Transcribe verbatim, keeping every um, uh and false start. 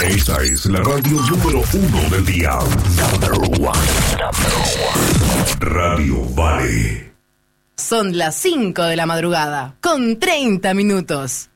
Esta es la radio número uno del día. Number one. Number one. Radio Vale. Son las cinco de la madrugada, con treinta minutos.